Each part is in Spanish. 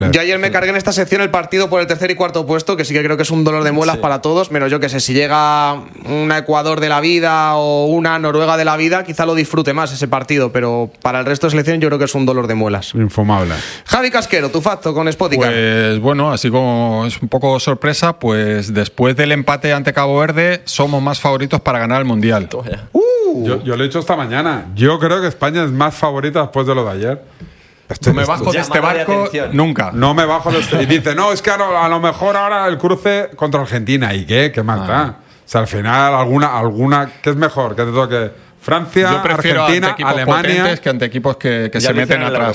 Yo ayer me cargué en esta sección el partido por el tercer y cuarto puesto, que sí que creo que es un dolor de muelas para todos, menos yo que sé, si llega una Ecuador de la vida o una Noruega de la vida, quizá lo disfrute más ese partido, pero para el resto de selección yo creo que es un dolor de muelas. Infumable. Javi Casquero, tu facto con Spoticar. Pues bueno, así como es un poco sorpresa, pues después del empate ante Cabo Verde somos más favoritos para ganar el Mundial. Yo lo he dicho esta mañana. Yo creo que España es más favorita después de lo de ayer. No me bajo de este barco nunca. No me bajo de este. Y dice, no, es que a lo mejor ahora el cruce contra Argentina. ¿Y qué? ¿Qué más da? O sea, al final, alguna ¿qué es mejor? Que te toque Francia, yo prefiero Argentina, ante equipos Alemania. Potentes que ante equipos que se meten atrás.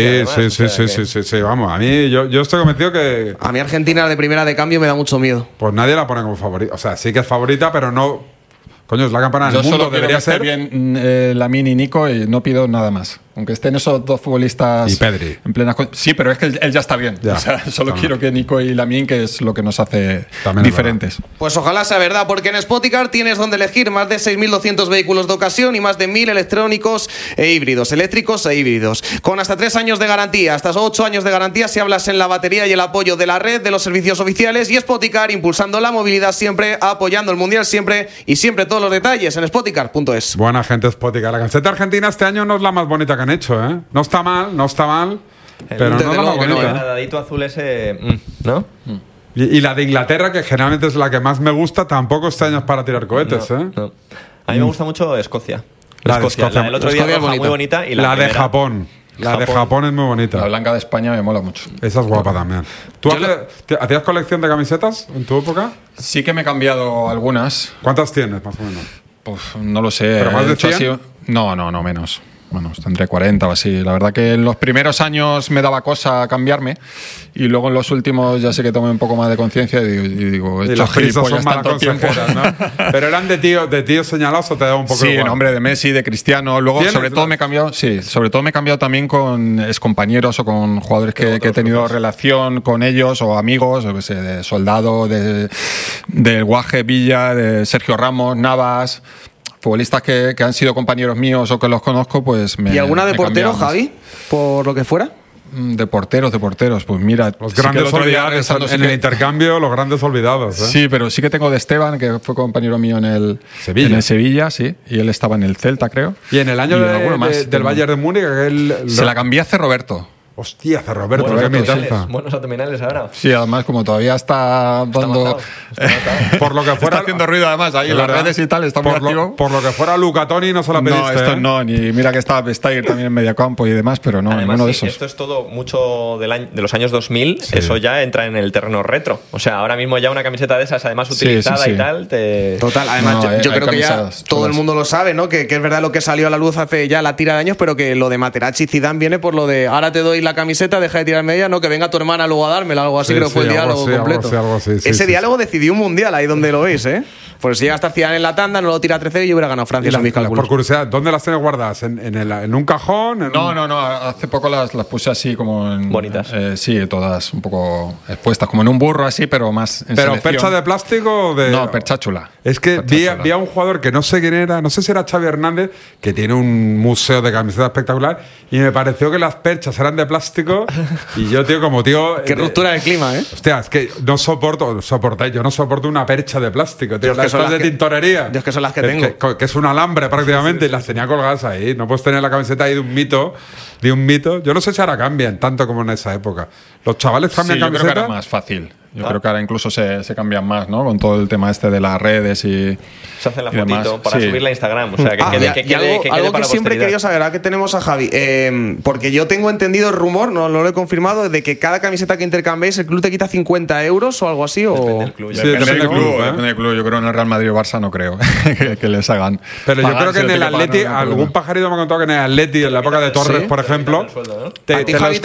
Sí. Vamos, a mí, yo estoy convencido que. A mí Argentina de primera de cambio me da mucho miedo. Pues nadie la pone como favorita. O sea, sí que es favorita, pero no. Coño, es la campana del mundo, debería ser. Bien Lamine y Nico y no pido nada más. Aunque estén esos dos futbolistas y Pedri en plena. Sí, pero es que él ya está bien. Ya, o sea, solo quiero que Nico y Lamine, que es lo que nos hace también diferentes. Pues ojalá sea verdad, porque en Spoticar tienes donde elegir más de 6.200 vehículos de ocasión y más de 1.000 electrónicos e híbridos, eléctricos e híbridos. Con hasta 3 años de garantía, hasta 8 años de garantía si hablas en la batería y el apoyo de la red, de los servicios oficiales, y Spoticar impulsando la movilidad siempre, apoyando el Mundial siempre y siempre todos los detalles en spoticar.es. Buena gente Spoticar. La camiseta argentina este año no es la más bonita que han hecho, ¿eh? No está mal, pero no es la más bonita. El nadadito azul ese, ¿no? Y la de Inglaterra, que generalmente es la que más me gusta, tampoco este año es para tirar cohetes, no. A mí me gusta mucho Escocia. La del otro día es muy bonita. Y la de Japón. La de Japón es muy bonita. La blanca de España me mola mucho. Esa es guapa también. ¿Tú hacías colección de camisetas en tu época? Sí que me he cambiado algunas. ¿Cuántas tienes, más o menos? Pues no lo sé. ¿Pero más de 100? No, menos. Bueno, tendré 40 o así. La verdad que en los primeros años me daba cosa cambiarme y luego en los últimos ya sé que tomé un poco más de conciencia y digo, he hecho gilipollas tanto tiempo. ¿No? ¿Pero eran de tíos señalados o te daba un poco sí, igual? Sí, nombre de Messi, de Cristiano. Luego, sobre todo me he cambiado también con excompañeros o con jugadores que he tenido relación con ellos o amigos, o sé, de Soldado, del Guaje Villa, de Sergio Ramos, Navas. Futbolistas que han sido compañeros míos o que los conozco, pues me. ¿Y alguna de portero, Javi? Por lo que fuera. De porteros, pues mira. Los grandes olvidados en el intercambio, los grandes olvidados. Sí, pero sí que tengo de Esteban, que fue compañero mío en el Sevilla, sí. Y él estaba en el Celta, creo. Y en el año del Bayern de Múnich, se la cambié hace Roberto. Hostia, hace Roberto, buenos abdominales ahora. Sí, además, como todavía está dando. Por lo que fuera. Está haciendo ruido, además, ahí en las redes y tal, está muy activo. Por lo que fuera Luca Toni, no se la pediste. No, esto no, ni mira que estaba Vestager también en mediocampo y demás, pero no, además, ninguno de esos. Esto es todo mucho de los años 2000, eso ya entra en el terreno retro. O sea, ahora mismo ya una camiseta de esas, además utilizada y tal, Total, además, yo creo que ya todo el mundo lo sabe, ¿no? Que es verdad lo que salió a la luz hace ya la tira de años, pero que lo de Materazzi y Zidane viene por lo de ahora te doy la camiseta, deja de tirarme ella, no, que venga tu hermana luego a dármela, algo así, creo que fue el diálogo completo. Algo así, ese diálogo decidió un mundial, ahí donde lo veis, ¿eh? Pues si llega hasta Zidane en la tanda, no lo tira a 13 y yo hubiera ganado Francia en mis cálculos. Por curiosidad, ¿dónde las tienes guardadas? ¿En un cajón? No, hace poco las puse así como en, bonitas. Sí, todas un poco expuestas, como en un burro así, pero más en ¿Pero selección. percha de plástico o de...? No, percha chula. Es que vi a un jugador que no sé quién era, no sé si era Xavi Hernández, que tiene un museo de camisetas espectacular, y me pareció que las perchas eran de plástico, y yo, tío... Qué ruptura del clima, ¿eh? Hostia, es que yo no soporto una percha de plástico, tío. Las de tintorería. Yo es que son las que tengo. Que es un alambre prácticamente, y las tenía colgadas ahí. No puedes tener la camiseta ahí de un mito. Yo no sé si ahora cambian tanto como en esa época. Los chavales cambian camiseta. Yo creo que ahora es más fácil. Yo creo que ahora incluso se cambian más, ¿no? Con todo el tema este de las redes y... Se hace la fotito para subirla a Instagram. O sea, que quede algo para que siempre he querido saber, ahora que tenemos a Javi. Porque yo tengo entendido el rumor, no lo he confirmado, de que cada camiseta que intercambiéis, el club te quita 50 euros o algo así. Depende del club. Depende del club. Yo creo en el Real Madrid o Barça no creo que les hagan. Pero yo creo que en el Atleti, algún pajarito me ha contado que en el Atleti, en la época de Torres, por ejemplo, te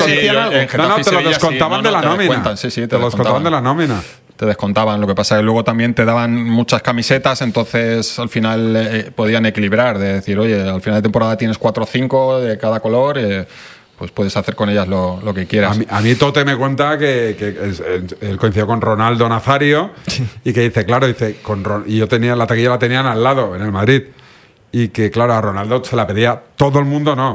lo descontaban de la nómina. Te lo descontaban de la nómina. Te descontaban. Lo que pasa es que luego también te daban muchas camisetas, entonces al final podían equilibrar, de decir, oye, al final de temporada tienes 4 o 5 de cada color, pues puedes hacer con ellas lo que quieras. A mí Tote me cuenta que él coincidió con Ronaldo Nazario y que dice, y yo tenía la taquilla, la tenían al lado, en el Madrid, y que claro, a Ronaldo se la pedía todo el mundo, no.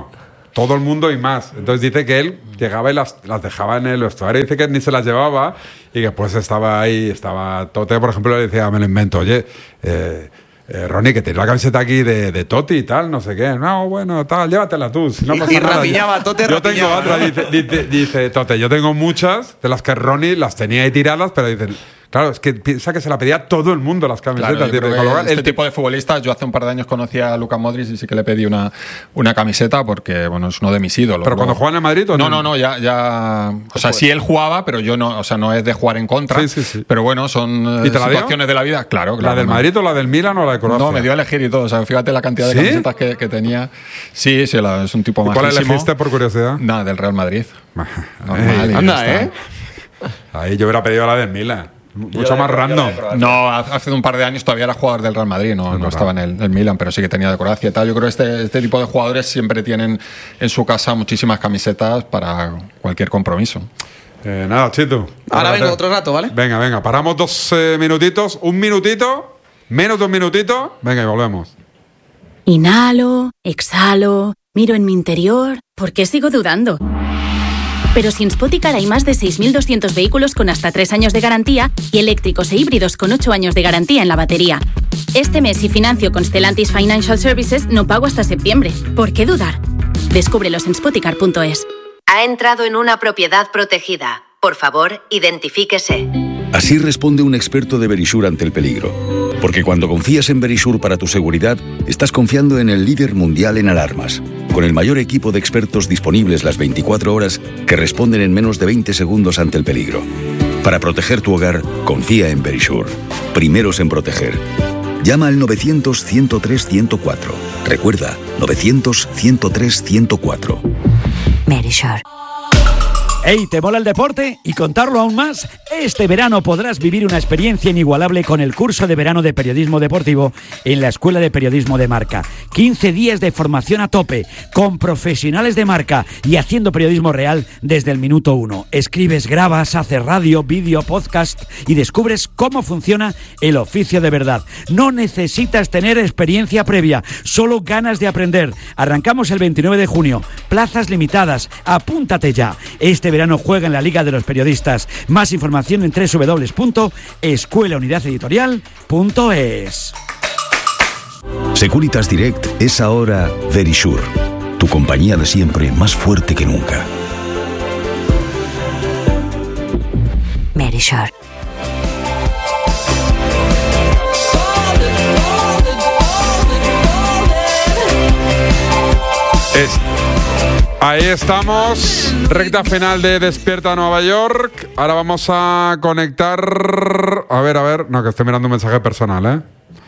todo el mundo y más. Entonces dice que él llegaba y las dejaba en el vestuario. Dice que ni se las llevaba y que pues estaba ahí, estaba Tote, por ejemplo, le decía, me lo invento, oye, Ronnie, que tienes la camiseta aquí de Totti y tal, no sé qué. No, bueno, tal, llévatela tú. Si no pasa nada. Rapiñaba, Tote yo tengo otra, dice Tote, yo tengo muchas de las que Ronnie las tenía ahí tiradas, pero dicen... Claro, es que piensa que se la pedía todo el mundo las camisetas. Claro, este tipo de futbolistas, yo hace un par de años conocí a Luka Modric y sí que le pedí una camiseta porque, bueno, es uno de mis ídolos. ¿Pero cuando juega en Madrid o no? No, ya... O sea, sí él jugaba, pero yo no, o sea, no es de jugar en contra. Sí. Pero bueno, son situaciones de la vida. Claro. ¿La del Madrid o la del Milan o la de Croacia? No, me dio a elegir y todo. O sea, fíjate la cantidad de camisetas que tenía. Sí, es un tipo más. ¿Cuál elegiste por curiosidad? Nada, del Real Madrid. Normal. Anda, Ahí yo hubiera pedido la del Milan. Mucho más random. No, hace un par de años todavía era jugador del Real Madrid, no estaba en el Milan, pero sí que tenía de Croacia y tal. Yo creo que este tipo de jugadores siempre tienen en su casa muchísimas camisetas para cualquier compromiso. Nada, Chito. Ahora vengo otro rato, ¿vale? Venga, paramos 2 minutitos, 1 minutito, menos de 1 minutito, venga y volvemos. Inhalo, exhalo, miro en mi interior. ¿Por qué sigo dudando? Pero si en Spoticar hay más de 6.200 vehículos con hasta 3 años de garantía y eléctricos e híbridos con 8 años de garantía en la batería. Este mes, si financio con Stellantis Financial Services, no pago hasta septiembre. ¿Por qué dudar? Descúbrelos en Spoticar.es. Ha entrado en una propiedad protegida. Por favor, identifíquese. Así responde un experto de Verisure ante el peligro. Porque cuando confías en Verisure para tu seguridad, estás confiando en el líder mundial en alarmas, con el mayor equipo de expertos disponibles las 24 horas que responden en menos de 20 segundos ante el peligro. Para proteger tu hogar, confía en Verisure. Primeros en proteger. Llama al 900-103-104. Recuerda, 900-103-104. Verisure. ¡Ey! ¿Te mola el deporte? ¿Y contarlo aún más? Este verano podrás vivir una experiencia inigualable con el curso de verano de periodismo deportivo en la Escuela de Periodismo de Marca. 15 días de formación a tope, con profesionales de marca y haciendo periodismo real desde el minuto 1. Escribes, grabas, haces radio, vídeo, podcast y descubres cómo funciona el oficio de verdad. No necesitas tener experiencia previa, solo ganas de aprender. Arrancamos el 29 de junio. Plazas limitadas. Apúntate ya. Este verano juega en la Liga de los Periodistas. Más información en www.escuelaunidadeditorial.es. Securitas Direct es ahora Verisure, tu compañía de siempre más fuerte que nunca. Verisure. Ahí estamos, recta final de Despierta Nueva York. Ahora vamos a conectar... A ver, no, que estoy mirando un mensaje personal,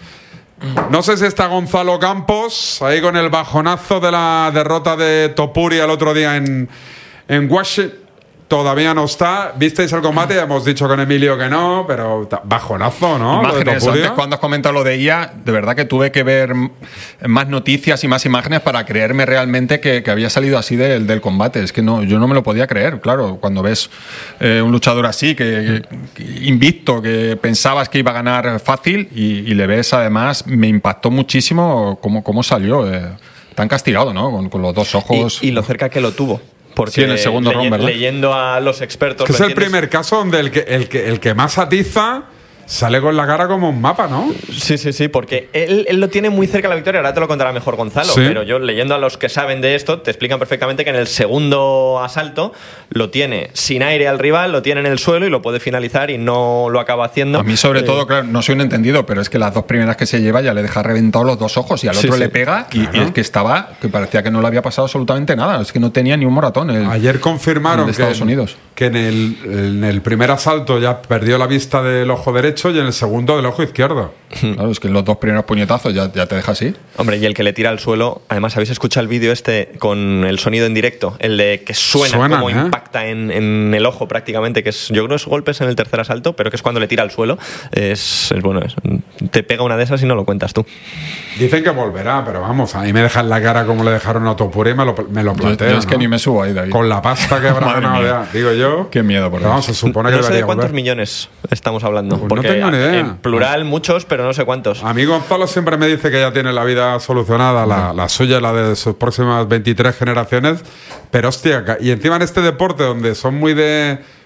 No sé si está Gonzalo Campos, ahí con el bajonazo de la derrota de Topuria el otro día en Washington. Todavía no está. ¿Visteis el combate? Hemos dicho con Emilio que no, pero bajonazo, ¿no? Imágenes. Antes, cuando has comentado lo de IA, de verdad que tuve que ver más noticias y más imágenes para creerme realmente que había salido así del combate. Es que no, yo no me lo podía creer. Claro, cuando ves un luchador así, que invicto, que pensabas que iba a ganar fácil y le ves, además, me impactó muchísimo cómo salió. Tan castigado, ¿no? Con los dos ojos. Y lo cerca que lo tuvo. Porque sí, en el segundo round, ¿verdad? Leyendo a los expertos... Es el primer caso donde el que más atiza sale con la cara como un mapa, ¿no? Sí, porque él lo tiene muy cerca de la victoria. Ahora te lo contará mejor Gonzalo, pero yo leyendo a los que saben de esto te explican perfectamente que en el segundo asalto lo tiene sin aire al rival, lo tiene en el suelo y lo puede finalizar y no lo acaba haciendo. A mí sobre todo, claro, no soy un entendido, pero es que las dos primeras que se lleva ya le deja reventado los dos ojos y al otro le pega y es que parecía que no le había pasado absolutamente nada, es que no tenía ni un moratón. Ayer confirmaron Estados Unidos. Que en el primer asalto ya perdió la vista del ojo derecho y en el segundo del ojo izquierdo. Claro, es que en los dos primeros puñetazos ya te deja así. Hombre, y el que le tira al suelo, además, ¿habéis escuchado el vídeo con el sonido en directo? El de que suena como impacta en el ojo prácticamente, que es, yo creo, es golpes en el tercer asalto, pero que es cuando le tira al suelo. Es bueno, te pega una de esas y no lo cuentas tú. Dicen que volverá, pero vamos, a mí me dejan la cara como le dejaron a Topuria y me lo planteo. Yo es que ni me subo ahí, David. Con la pasta que habrá ganado ya, digo yo. Qué miedo, por Dios. Vamos, se supone que no sé de cuántos volver. millones estamos hablando. Pues porque no tengo ni idea. En plural muchos, pero pero no sé cuántos. A mí Gonzalo siempre me dice que ya tiene la vida solucionada, la suya y la de sus próximas 23 generaciones. Pero hostia, y encima en este deporte donde son muy de